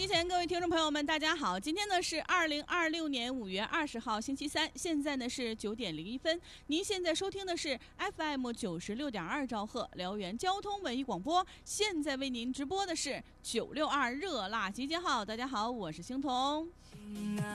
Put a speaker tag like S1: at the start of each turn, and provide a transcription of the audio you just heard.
S1: 机前各位听众朋友们大家好，今天呢是2026年5月20号星期三，现在呢是9点01分，您现在收听的是 FM 96.2兆赫辽源交通文艺广播，现在为您直播的是962热辣集结号。大家好，我是星彤。